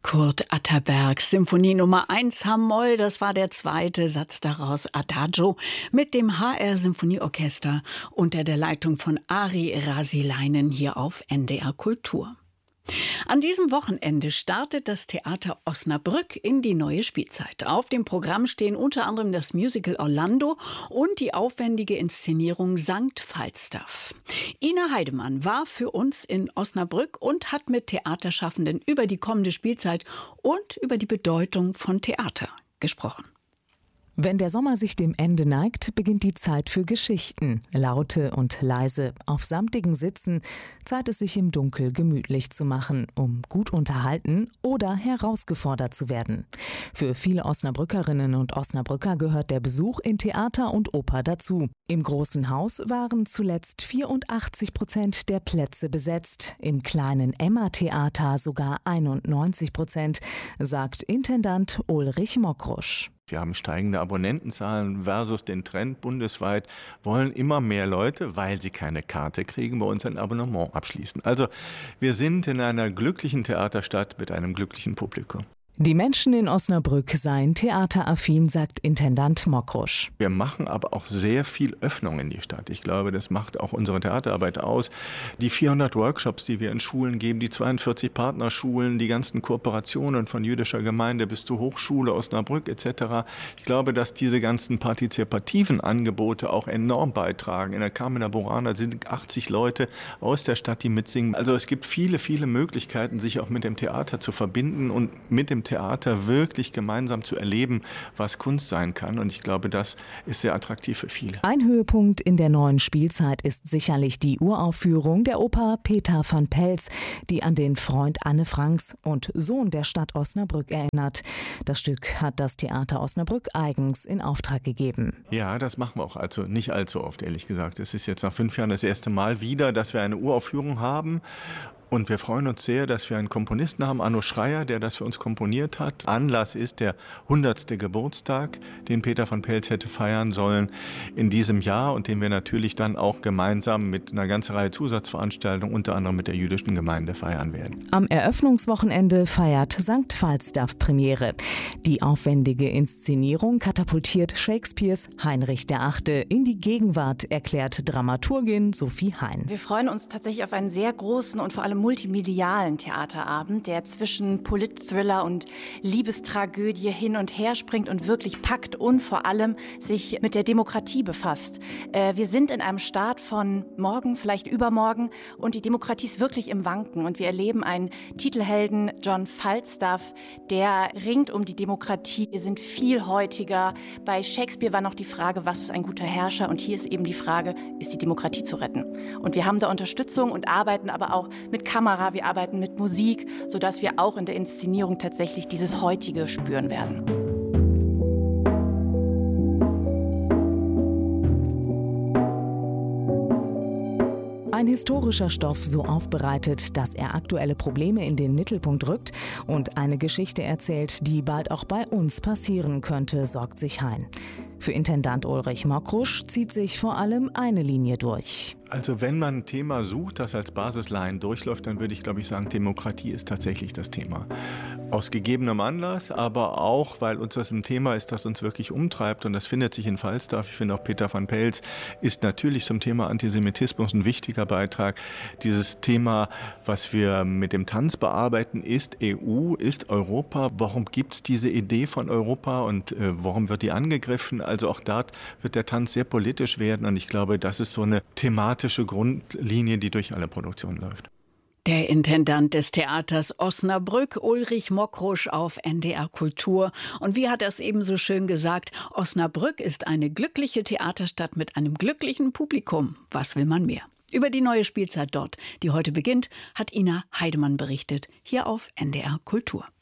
Kurt Atterbergs Symphonie Nummer 1 H-Moll, das war der zweite Satz daraus, Adagio, mit dem HR Symphonieorchester unter der Leitung von Ari Rasilainen hier auf NDR Kultur. An diesem Wochenende startet das Theater Osnabrück in die neue Spielzeit. Auf dem Programm stehen unter anderem das Musical Orlando und die aufwendige Inszenierung Sankt Falstaff. Ina Heidemann war für uns in Osnabrück und hat mit Theaterschaffenden über die kommende Spielzeit und über die Bedeutung von Theater gesprochen. Wenn der Sommer sich dem Ende neigt, beginnt die Zeit für Geschichten. Laute und leise, auf samtigen Sitzen, Zeit es sich im Dunkel gemütlich zu machen, um gut unterhalten oder herausgefordert zu werden. Für viele Osnabrückerinnen und Osnabrücker gehört der Besuch in Theater und Oper dazu. Im Großen Haus waren zuletzt 84% der Plätze besetzt, im kleinen Emma-Theater sogar 91%, sagt Intendant Ulrich Mockrusch. Wir haben steigende Abonnentenzahlen versus den Trend bundesweit, wollen immer mehr Leute, weil sie keine Karte kriegen, bei uns ein Abonnement abschließen. Also wir sind in einer glücklichen Theaterstadt mit einem glücklichen Publikum. Die Menschen in Osnabrück seien theateraffin, sagt Intendant Mockrusch. Wir machen aber auch sehr viel Öffnung in die Stadt. Ich glaube, das macht auch unsere Theaterarbeit aus. Die 400 Workshops, die wir in Schulen geben, die 42 Partnerschulen, die ganzen Kooperationen von jüdischer Gemeinde bis zur Hochschule Osnabrück etc. Ich glaube, dass diese ganzen partizipativen Angebote auch enorm beitragen. In der Carmina Burana sind 80 Leute aus der Stadt, die mitsingen. Also es gibt viele, viele Möglichkeiten, sich auch mit dem Theater zu verbinden und mit dem Theater wirklich gemeinsam zu erleben, was Kunst sein kann. Und ich glaube, das ist sehr attraktiv für viele. Ein Höhepunkt in der neuen Spielzeit ist sicherlich die Uraufführung der Oper Peter van Pelz, die an den Freund Anne Franks und Sohn der Stadt Osnabrück erinnert. Das Stück hat das Theater Osnabrück eigens in Auftrag gegeben. Ja, das machen wir auch nicht allzu oft, ehrlich gesagt. Es ist jetzt nach 5 Jahren das erste Mal wieder, dass wir eine Uraufführung haben. Und wir freuen uns sehr, dass wir einen Komponisten haben, Arno Schreier, der das für uns komponiert hat. Anlass ist der 100. Geburtstag, den Peter van Pelz hätte feiern sollen in diesem Jahr und den wir natürlich dann auch gemeinsam mit einer ganzen Reihe Zusatzveranstaltungen, unter anderem mit der jüdischen Gemeinde, feiern werden. Am Eröffnungswochenende feiert Sankt Falstaff Premiere. Die aufwendige Inszenierung katapultiert Shakespeares Heinrich VIII. In die Gegenwart, erklärt Dramaturgin Sophie Hein. Wir freuen uns tatsächlich auf einen sehr großen und vor allem multimedialen Theaterabend, der zwischen Polit-Thriller und Liebestragödie hin und her springt und wirklich packt und vor allem sich mit der Demokratie befasst. Wir sind in einem Staat von morgen, vielleicht übermorgen, und die Demokratie ist wirklich im Wanken. Und wir erleben einen Titelhelden, John Falstaff, der ringt um die Demokratie. Wir sind viel heutiger. Bei Shakespeare war noch die Frage, was ist ein guter Herrscher? Und hier ist eben die Frage, ist die Demokratie zu retten? Und wir haben da Unterstützung und arbeiten aber auch mit Kamera, wir arbeiten mit Musik, sodass wir auch in der Inszenierung tatsächlich dieses Heutige spüren werden. Ein historischer Stoff, so aufbereitet, dass er aktuelle Probleme in den Mittelpunkt rückt und eine Geschichte erzählt, die bald auch bei uns passieren könnte, sorgt sich Hein. Für Intendant Ulrich Mockrusch zieht sich vor allem eine Linie durch. Also wenn man ein Thema sucht, das als Basisline durchläuft, dann würde ich, glaube ich, sagen, Demokratie ist tatsächlich das Thema. Aus gegebenem Anlass, aber auch, weil uns das ein Thema ist, das uns wirklich umtreibt. Und das findet sich in Falstaff. Ich finde auch Peter van Pelz ist natürlich zum Thema Antisemitismus ein wichtiger Beitrag. Dieses Thema, was wir mit dem Tanz bearbeiten, ist EU, ist Europa. Warum gibt es diese Idee von Europa und warum wird die angegriffen? Also auch dort wird der Tanz sehr politisch werden. Und ich glaube, das ist so eine thematische Grundlinie, die durch alle Produktionen läuft. Der Intendant des Theaters Osnabrück, Ulrich Mockrusch auf NDR Kultur. Und wie hat er es eben so schön gesagt, Osnabrück ist eine glückliche Theaterstadt mit einem glücklichen Publikum. Was will man mehr? Über die neue Spielzeit dort, die heute beginnt, hat Ina Heidemann berichtet, hier auf NDR Kultur.